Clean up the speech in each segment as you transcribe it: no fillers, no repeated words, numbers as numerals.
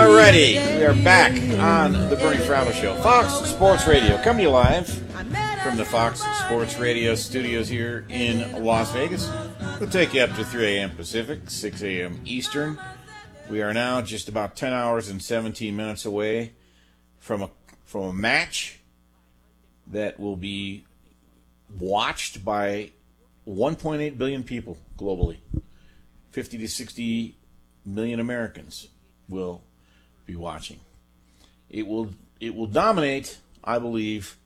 Alrighty, we are back on the Bernie Fratto Show. Fox Sports Radio, coming to you live from the Fox Sports Radio studios here in Las Vegas. We'll take you up to 3 a.m. Pacific, 6 a.m. Eastern. We are now just about 10 hours and 17 minutes away from a match that will be watched by 1.8 billion people globally. 50 to 60 million Americans will be watching. It will dominate, I believe,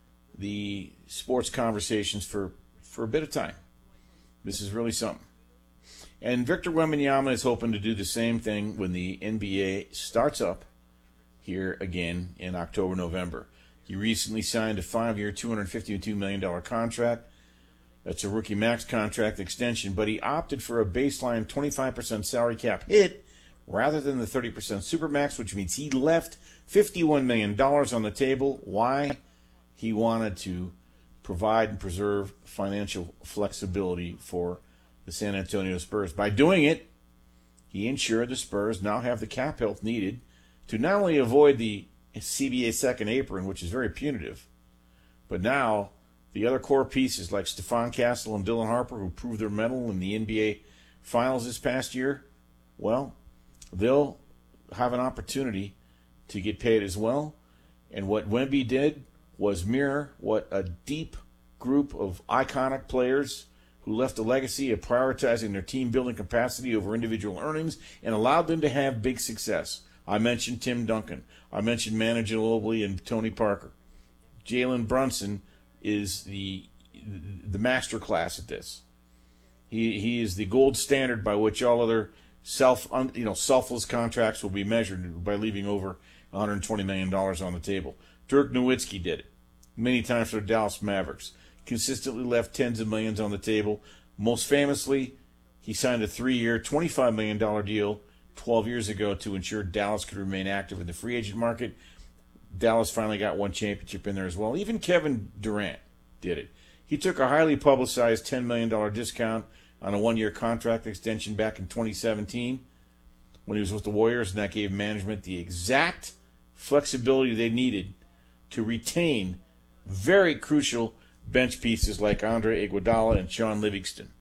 the sports conversations for a bit of time. This is really something. And Victor Wembanyama is hoping to do the same thing when the NBA starts up here again in October, November. He recently signed a 5-year, $252 million contract. That's a rookie max contract extension, but he opted for a baseline 25% salary cap hit rather than the 30% supermax, which means he left $51 million on the table. Why? He wanted to provide and preserve financial flexibility for the San Antonio Spurs. By doing it, he ensured the Spurs now have the cap health needed to not only avoid the CBA second apron, which is very punitive, but now the other core pieces like Stephon Castle and Dylan Harper, who proved their mettle in the NBA Finals this past year, well, they'll have an opportunity to get paid as well. And what Wemby did was mirror what a deep group of iconic players who left a legacy of prioritizing their team-building capacity over individual earnings and allowed them to have big success. I mentioned Tim Duncan. I mentioned Manu Ginobili and Tony Parker. Jalen Brunson is the master class at this. He is the gold standard by which all other selfless contracts will be measured by leaving over $120 million on the table. Dirk Nowitzki did it many times for the Dallas Mavericks. Consistently left tens of millions on the table. Most famously, he signed a 3-year, $25 million deal 12 years ago to ensure Dallas could remain active in the free agent market. Dallas finally got one championship in there as well. Even Kevin Durant did it. He took a highly publicized $10 million discount on a 1-year contract extension back in 2017 when he was with the Warriors, and that gave management the exact flexibility they needed to retain very crucial bench pieces like Andre Iguodala and Sean Livingston.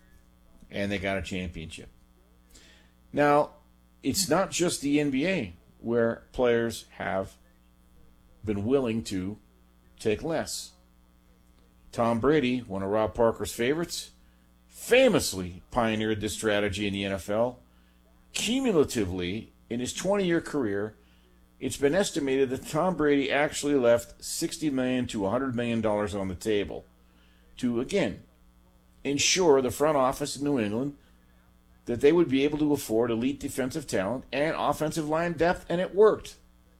And they got a championship. Now, it's not just the NBA where players have been willing to take less. Tom Brady, one of Rob Parker's favorites, famously pioneered this strategy in the NFL. Cumulatively, in his 20-year career, it's been estimated that Tom Brady actually left $60 million to $100 million on the table to, again, ensure the front office in New England that they would be able to afford elite defensive talent and offensive line depth, and it worked.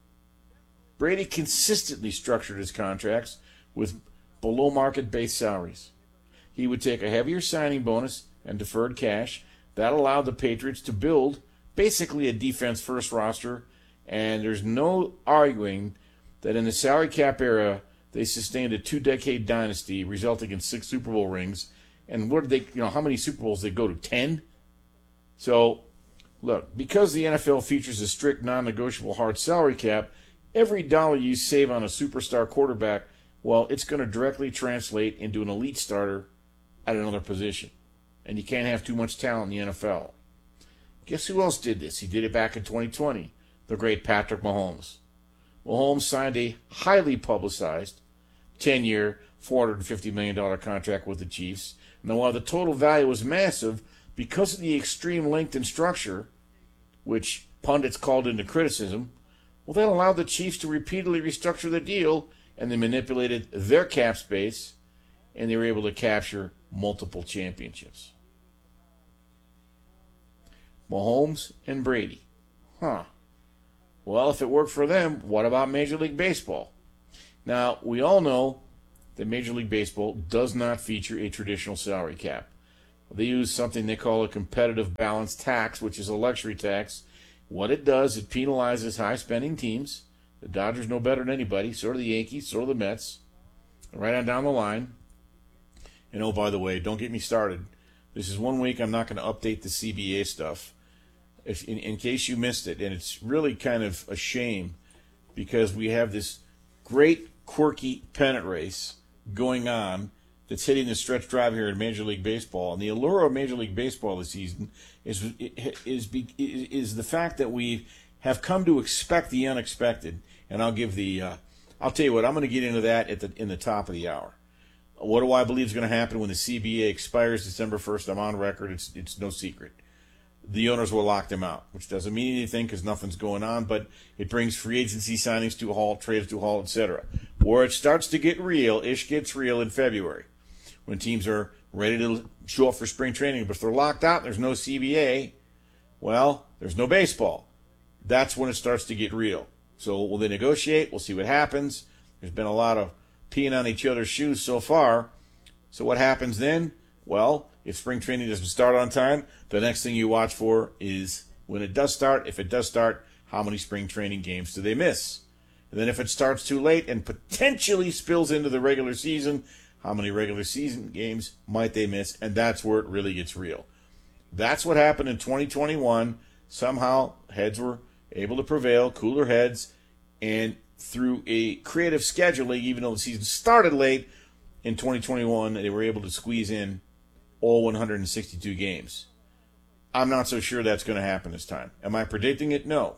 Brady consistently structured his contracts with below-market base salaries. He would take a heavier signing bonus and deferred cash. That allowed the Patriots to build basically a defense-first roster, and there's no arguing that in the salary cap era, they sustained a 2-decade dynasty, resulting in 6 Super Bowl rings. And what did they, how many Super Bowls did they go to? 10? So, look, because the NFL features a strict non-negotiable hard salary cap, every dollar you save on a superstar quarterback, well, it's going to directly translate into an elite starter at another position. And you can't have too much talent in the NFL. Guess who else did this? He did it back in 2020. The great Patrick Mahomes. Mahomes signed a highly publicized 10-year, $450 million contract with the Chiefs. Now, while the total value was massive, because of the extreme length and structure, which pundits called into criticism, well, that allowed the Chiefs to repeatedly restructure the deal, and they manipulated their cap space, and they were able to capture multiple championships. Mahomes and Brady. Well, if it worked for them, what about Major League Baseball? Now, we all know that Major League Baseball does not feature a traditional salary cap. They use something they call a competitive balance tax, which is a luxury tax. What it does, it penalizes high-spending teams. The Dodgers know better than anybody. So do the Yankees, so do the Mets. Right on down the line. And oh, by the way, don't get me started. This is one week I'm not going to update the CBA stuff. in case you missed it, and it's really kind of a shame because we have this great, quirky pennant race going on that's hitting the stretch drive here in Major League Baseball. And the allure of Major League Baseball this season is the fact that we have come to expect the unexpected. And I'll tell you what, I'm going to get into that in the top of the hour. What do I believe is going to happen when the CBA expires December 1st? I'm on record. It's no secret. The owners will lock them out, which doesn't mean anything because nothing's going on, but it brings free agency signings to a halt, trades to a halt, etc. Where it starts to get real, ish gets real in February, when teams are ready to show up for spring training. But if they're locked out, there's no CBA, well, there's no baseball. That's when it starts to get real. So will they negotiate? We'll see what happens. There's been a lot of peeing on each other's shoes so far. So what happens then? Well, if spring training doesn't start on time, the next thing you watch for is when it does start. If it does start, how many spring training games do they miss? And then if it starts too late and potentially spills into the regular season, how many regular season games might they miss? And that's where it really gets real. That's what happened in 2021. Somehow heads were able to prevail, cooler heads, and through a creative scheduling, even though the season started late, in 2021 they were able to squeeze in all 162 games. I'm not so sure that's going to happen this time. Am I predicting it? No.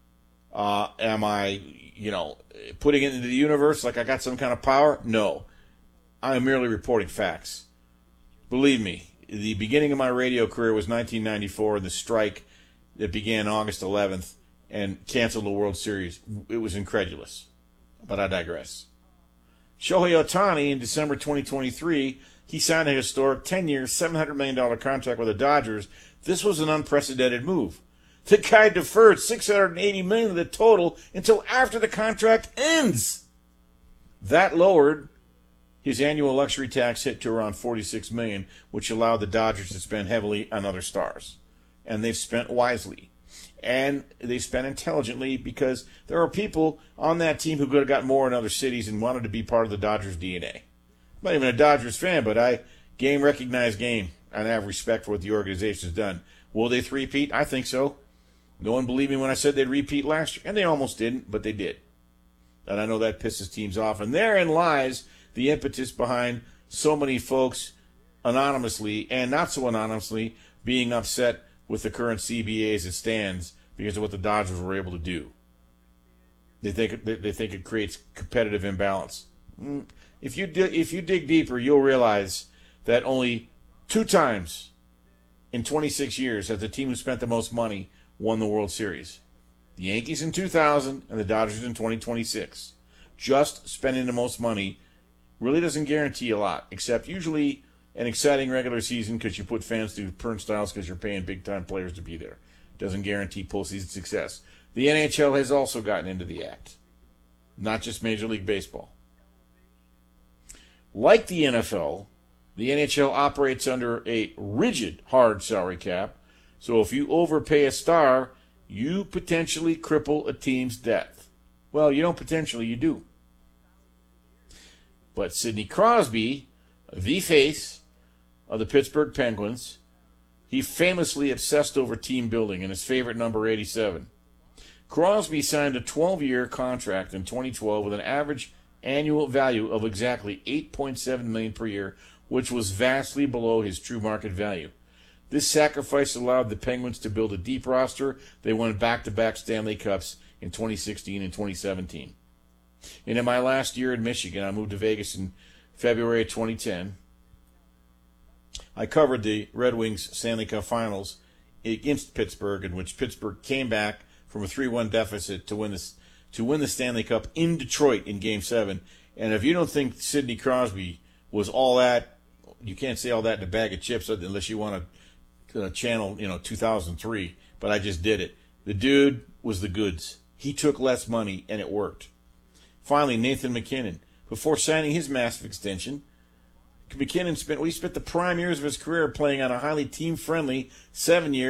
Am I, putting it into the universe like I got some kind of power? No. I am merely reporting facts. Believe me, the beginning of my radio career was 1994, and the strike that began August 11th and canceled the World Series. It was incredulous. But I digress. Shohei Ohtani in December 2023, he signed a historic 10-year, $700 million contract with the Dodgers. This was an unprecedented move. The guy deferred $680 million of the total until after the contract ends. That lowered his annual luxury tax hit to around $46 million, which allowed the Dodgers to spend heavily on other stars. And they've spent wisely. And they spent intelligently because there are people on that team who could have got more in other cities and wanted to be part of the Dodgers DNA. I'm not even a Dodgers fan, but I recognize game, and I have respect for what the organization's done. Will they three-peat? I think so. No one believed me when I said they'd repeat last year, and they almost didn't, but they did. And I know that pisses teams off. And therein lies the impetus behind so many folks anonymously and not so anonymously being upset with the current CBA as it stands because of what the Dodgers were able to do. They think it creates competitive imbalance. If you dig deeper, you'll realize that only 2 times in 26 years has the team who spent the most money won the World Series. The Yankees in 2000 and the Dodgers in 2026. Just spending the most money really doesn't guarantee a lot, except usually an exciting regular season because you put fans through turnstiles because you're paying big-time players to be there. Doesn't guarantee postseason success. The NHL has also gotten into the act, not just Major League Baseball. Like the NFL, the NHL operates under a rigid, hard salary cap, so if you overpay a star, you potentially cripple a team's depth. Well, you don't potentially, you do. But Sidney Crosby, the face of the Pittsburgh Penguins, he famously obsessed over team building and his favorite number 87. Crosby signed a 12-year contract in 2012 with an average annual value of exactly $8.7 million per year, which was vastly below his true market value. This sacrifice allowed the Penguins to build a deep roster. They won back-to-back Stanley Cups in 2016 and 2017. And in my last year in Michigan, I moved to Vegas in February of 2010. I covered the Red Wings Stanley Cup Finals against Pittsburgh, in which Pittsburgh came back from a 3-1 deficit to win the Stanley Cup in Detroit in Game 7. And if you don't think Sidney Crosby was all that, you can't say all that in a bag of chips unless you want to channel 2003. But I just did it. The dude was the goods. He took less money, and it worked. Finally, Nathan MacKinnon. Before signing his massive extension, MacKinnon spent the prime years of his career playing on a highly team-friendly 7-year